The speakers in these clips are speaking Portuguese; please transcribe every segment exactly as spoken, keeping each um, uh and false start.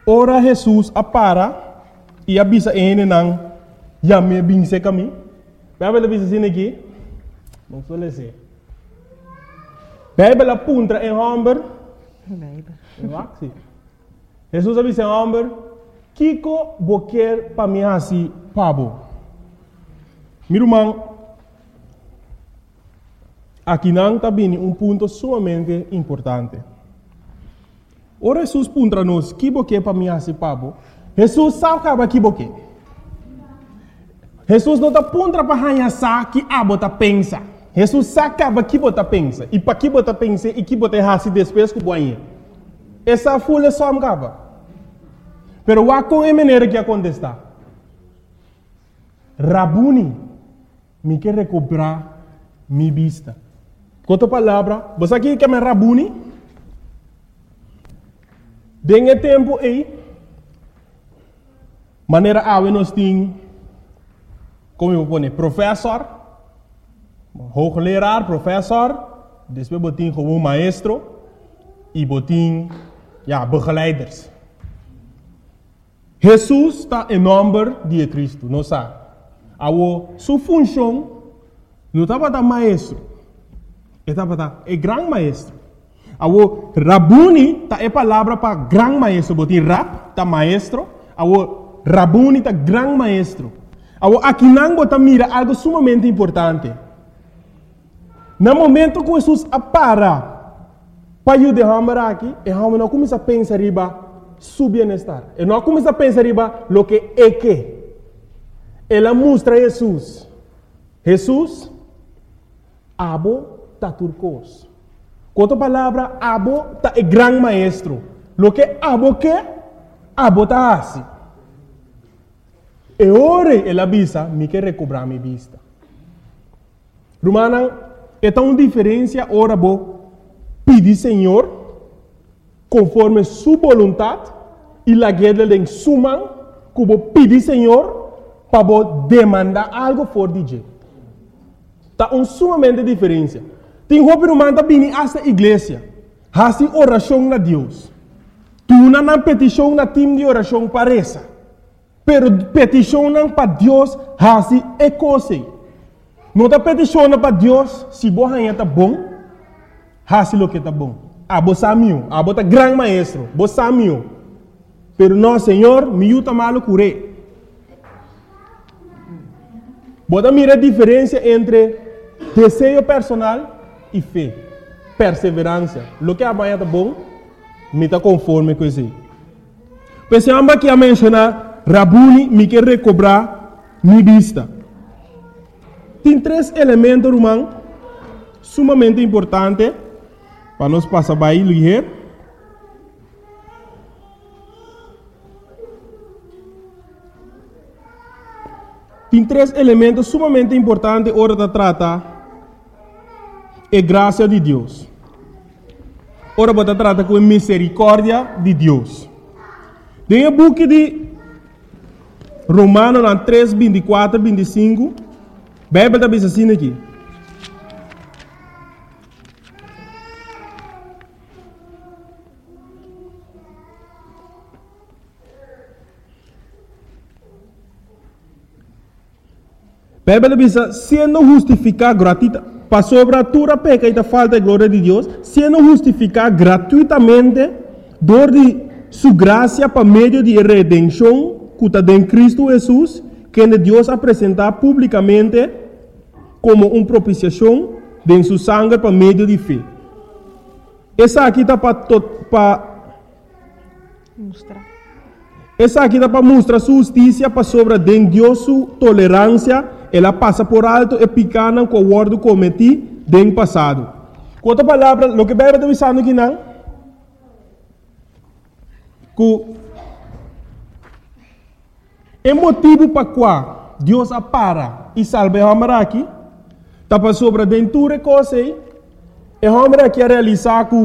ora Jesus apara e avisa ele não, já me bem se caminho. Vai ver avisa assim aqui, não sou lese. Bíblia apunta em Humber, Jesus avisa em Humber, Kiko boquer para mim assim, pabo. Meu irmão, aqui não está bem um ponto sumamente importante. Ora Jesus punta nos que boquer para mim assim, pabo. Jesus sabe que boquer. Jesus não está punta para hanhar que abo tá pensa. Jesus sabe que bota pensa. E para que bota pensa e que bota hasi depois que boinha. Essa folha só me cava. Pero o com é maneira que acontece. Rabuni, me quer recuperar minha vista. Com outra palavra, você aqui que é Rabuni? Dengue tempo aí, maneira a nós tem, como eu vou dizer, professor, hoogleraar, professor, depois botin como maestro e botin, ja, begeleiders. Jesus está em nome de Cristo, não sabe? A sua função não estava da maestro, estava da é grande maestro. A Rabuni tá é palavra para grande maestro, botin rap tá maestro, a Rabuni tá grande maestro. A aqui não bota mira algo sumamente importante. No momento que Jesus apara para ajudar aqui, e a não começa a pensar riba su bienestar. E não começa a pensar riba lo que é que. Ela mostra Jesus. Jesus, abo tá turcos. Com outra palavra, abo tá é grande maestro. Lo que abo que, abo tá assim. E ora ela avisa, me quer recobrar minha vista. Romana, é uma diferença, ora, vou pedir Senhor, conforme sua vontade, e la guerra de suma, que vou pedir Senhor, para vou demandar algo fora de Deus. Está uma sumamente diferença. Tem roupa romana que vem a esta igreja, faz oração a Deus. Tu não tem petição na time de oração para essa, pero petição para Deus, faz é coisa. Não está peticionando para Deus se você está bom, faz o que está bom. Ah, você é meu, ah, você é grande maestro, você é meu. Pero não, Senhor, me ajuda mal curé. Você mira a diferença entre desejo personal e fé, perseverança. O que amanhã está bom, me está conforme com isso. Pensamos que a mencionar, Rabuni me quer recobrar minha vista. Tem três elementos, irmão, sumamente importantes para nós passar para aí, ler. Tem três elementos sumamente importantes hora de tratar é graça de Deus. Ora, você trata com a misericórdia de Deus. Tem o book de Romanos três, vinte e quatro, vinte e cinco. A Bíblia está assim aqui. A Bíblia diz, sendo justificado gratuitamente, para sobre a tua peca e a falta de glória de Deus, sendo justificado gratuitamente, dor de sua graça para meio de redenção, que está em Cristo Jesus, que Deus apresentar publicamente como uma propiciação de sua sangue para meio de fé. Essa aqui está para mostrar. Essa aqui está para mostrar sua justiça para sobre de Deus sua tolerância. Ela passa por alto e picana com o ordo cometido no passado. Com outra palavra, o que a Bíblia está dizendo aqui não, que é motivo para qual Deus apara e salva a homem aqui, está para sobre a dentura e coisa aí, e a homem aqui a realizar que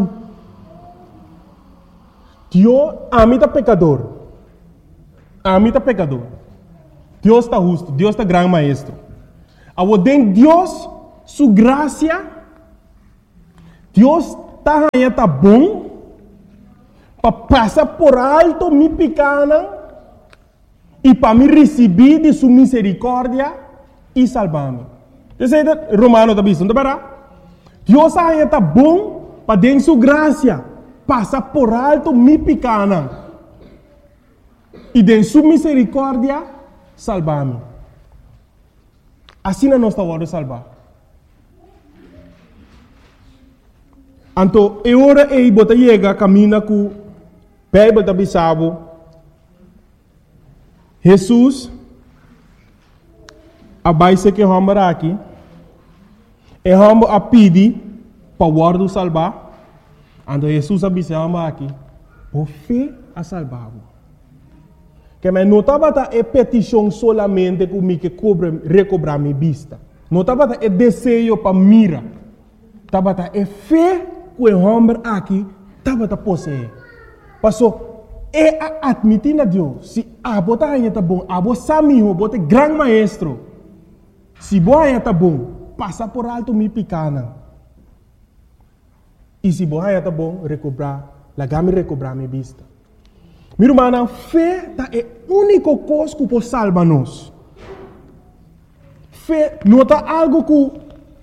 Deus ama o pecador. Ama o pecador. Deus está justo, Deus está grande maestro. Ao den Deus, sua graça, Deus está tá bom, para passar por alto mi pecana e para me receber de sua misericórdia e salvar-me. Você sabe, Romano está dizendo, não Deus está bom para dar sua graça, passar por alto mi pecana e de sua misericórdia salvar-me. Assim nós estamos salvar. Então, é hora de você chegar caminho com a Bíblia da Bissau. Jesus, a base que vamos aqui, é vamos a pedir para o guarda salvar. Então, Jesus a Bissau aqui, por fé a salvar. Que mas não estava a petição solamente com me que cobre, recobrar minha vista. Não estava a desejo para mira. Estava a fé que o homem aqui estava a possuir. Passou. É admitir a Deus, se a bota ainda está bom, a bota samiho, a bota grande maestro, se boa ainda está bom, passa por alto me picana. E se boa ainda está bom, recobrar, lagame recobrar minha vista. Meu irmão, a fé é a única coisa que pode salvar nós. Fé não é algo que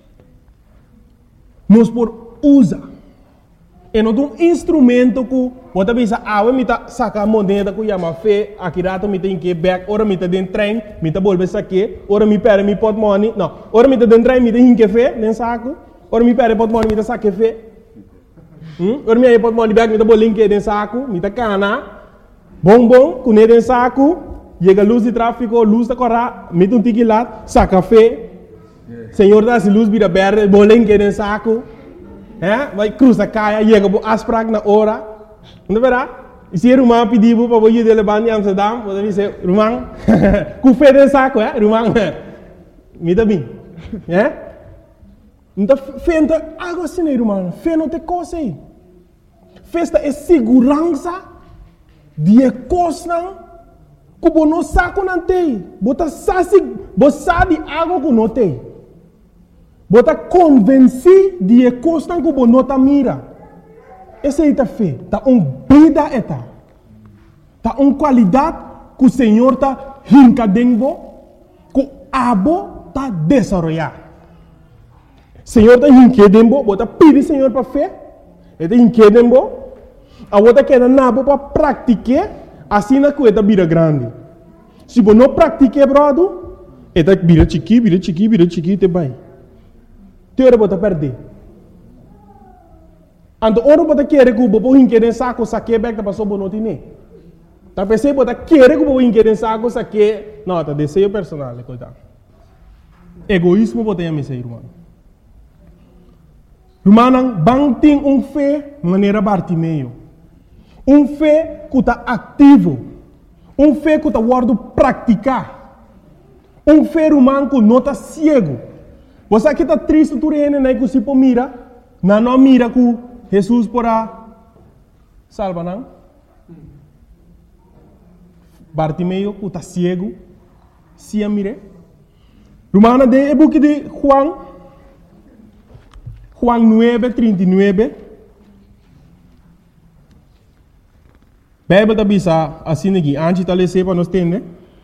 nós podemos usar. É um instrumento que você pensa, ah, eu me saca a moneda que chama fé, aqui rato me tem que back, ora me tá dentro trem, me tá volver saque, ora me perde me pot money, não, ora me tá dentro trem, me tem que fé, dentro saco, ora me perde pot money, me tá saque fé, hum? Ora me aí pot money back, me tá bolinho dentro saco, me tá cana, bom bom, com dentro saco, chega luz de tráfico, luz da corra, me tá um tiki lá, saca fé, senhor dá se luz vira verde, bolinho dentro saco. É? Vai cruzar caia, chega para asprag na hora. Não verá? E se o irmão pediu para você de levar em Amsterdam, você diz, irmão, com fé de saco, é? Irmão, me dá bem. É? Então, fé não é algo assim, irmão. Fé não tem coisa aí. Fé é segurança de coisa que você não sabe não tem. Você sabe algo que não tem. Você convence de coisa que você não mira. Essa é a fé. Está uma vida. Está uma qualidade que o Senhor está rincadendo, que o abo está desenvolvendo. O Senhor está rincadendo, você pede o Senhor para fé. Ele está rincadendo. A você quer nabo para praticar, assim na coisa vira grande. Se você não pratica, brother, ele vira chiqui, vira chiqui, vira chiqui, te vai. Teora bota perder. Ando oro bota querer que o bobo hinque saco saque back da passou bonoti ne. Tá pensei bota querer que o bobo hinque saco saque, não, tá desejo personal, coitado. Egoísmo bota me sei, irmão. Irmão, bang tem um fé maneira Bartimeu. Um fé que está ativo. Um fé que está guardo praticar. Um fé humano que não está cego. Você aqui está triste, tu reina, né? Que se pô mira, não não mira que Jesus porá salva, não? Bartimeu, que está cego, se a mire. Romana de e book de Juan, Juan nove, trinta e nove. Bíblia da bisa assim aqui, antes de ler para nós entender.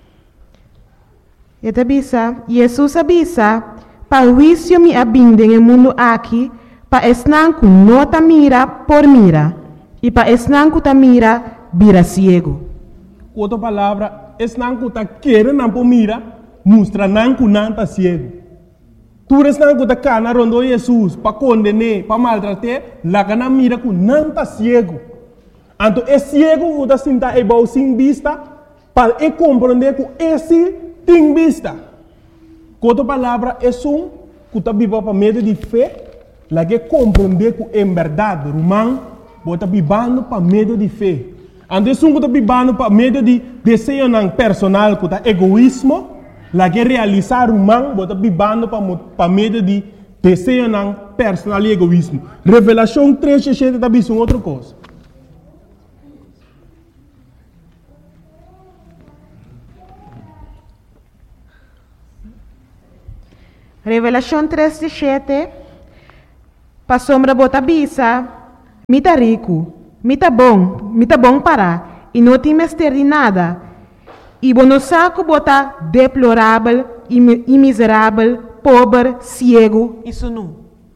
E da bisa, Jesus avisa. Para o juízo me abindem no mundo aqui, para esnanco não ta mira por mira, e para esnanco ta mira, vira ciego. Outra palavra, esnanco ta querer não por mira, mostra nanco não ta ciego. Tu esnanco ta cana rondo Jesus, para condenar, para maltratar, lá que não mira com não ta ciego. Então, é ciego que ta sinta é bom sem vista, para e compreender que esse tem vista. Outra palavra é um que está vivendo para meio de fé, lá que compreender que é verdade, irmão, está vivendo para meio de fé. Então, é um que está vivendo para meio de desejo personal, que está egoísmo, lá que realizar irmão, está vivendo para meio de desejo personal e egoísmo. Revelação três, sete, está vivendo outra coisa. Revelação três, sete. Para sombra bota bisa, mita rico, mita bom, me tá bom parar, e não tem mestre de nada. E bom não saco botar deplorável, e miserável, pobre, cego, isso não.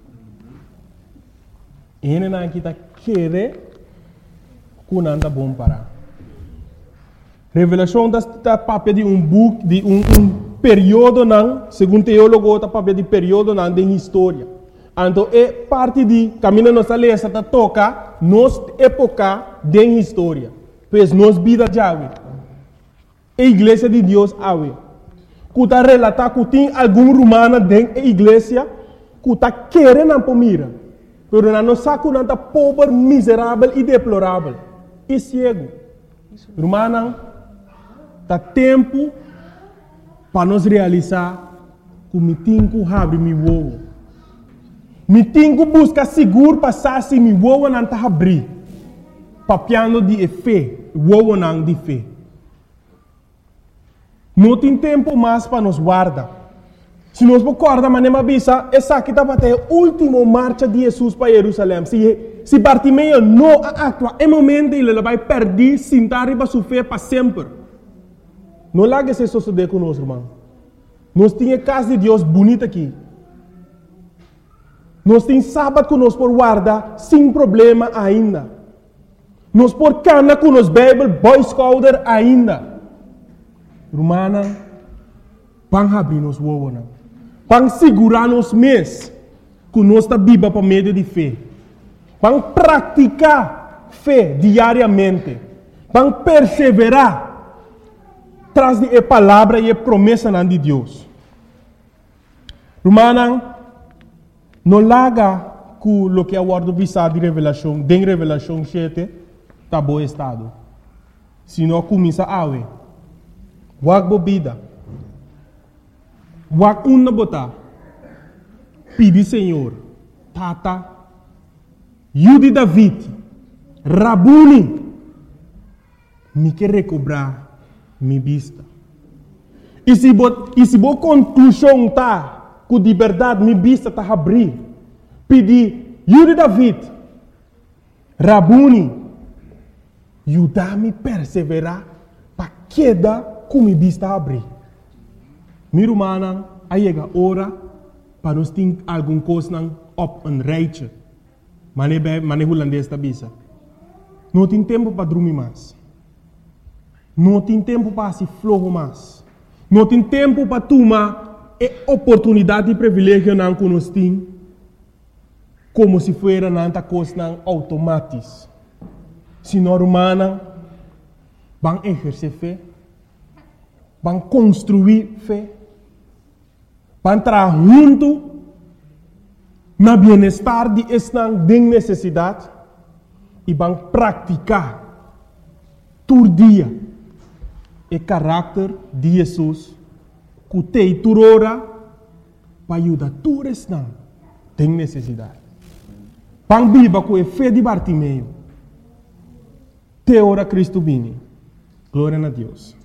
Ele não está querendo que não está bom parar. Revelação está papel de um book, de um, um período não, segundo teólogo, está papel de período não de história. Então é parte de caminho nossa lei está toca nos época de história. Pois nos vida já a igreja de Deus awe. Que está relatar que tem algum romano dentro da igreja que está querendo pomira. Pero não sabe que não está pobre, miserável e deplorável. E cego. Romano, está tempo para nós realizar que me tenho que abrir meu ovo. Me tenho que buscar seguro para saber se meu ovo não está abrir. Papiando de fé, o ovo não de fé. Não tem tempo mais para nos guardar. Se nós guardar, mas não avisa, essa aqui está para ter a última marcha de Jesus para Jerusalém. Se, se Bartimeu não atua, é momento ele vai perder, sentar e sua fé para sempre. Não larga esse suceder conosco, irmão. Nós temos casa de Deus bonita aqui. Nós temos sábado que nós por guardar sem problema ainda. Nós por cana com os Bible, Boy Scouter ainda. Romana, para abrir nos uovos, para segurar nos mês que nós está viva para meio de fé, para praticar fé diariamente, para perseverar traz de a palavra e a promessa de Deus. Romana, não larga que o que é o word visar de revelação, de revelação sete, está bom estado. Se não começa a ver. Wag bobida. Wag una bota. Pedi Senhor. Tata. Yudi David. Rabuni. Me quer recobrar minha vista. E se bo, e se bo conclusão tá, que de verdade minha vista tá abrir. Pedi Yudi David. Rabuni. Ajudar-me a perseverar para queda com minha vista abrir. Minha irmã, aí chega a hora para nós ter alguma coisa op een rijtje. Maar nem holandês está bisa. Não tem tempo para dormir mais. Não tem tempo para se flojo mais. Não tem tempo para tomar a oportunidade e privilégio não que nós temos, como se fosse nanta coisa automática. Se nós humanos vamos exercer fé, vamos construir fé, vamos entrar junto no bem-estar de esta necessidade e vamos praticar todo dia o caráter de Jesus que tem turora para ajudar todos esta tem necessidade. Vamos viver com a fé de Bartimeu. Te ora Cristo vini. Glória a Deus.